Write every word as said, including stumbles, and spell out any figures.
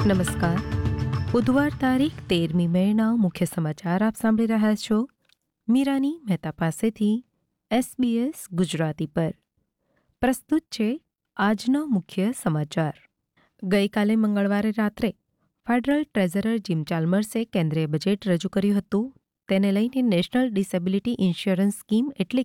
નમસ્કાર. બુધવાર તારીખ તેરમી મેના મુખ્ય સમાચાર આપ સાંભળી રહ્યા છો મીરાની મહેતા પાસેથી એસબીએસ ગુજરાતી પર. પ્રસ્તુત છે આજના મુખ્ય સમાચાર. ગઈકાલે મંગળવારે રાત્રે ફેડરલ ટ્રેઝરર જીમ ચાલ્મર્સે કેન્દ્રીય બજેટ રજૂ કર્યું હતું. તેને લઈને નેશનલ ડિસેબિલિટી ઇન્સ્યોરન્સ સ્કીમ એટલે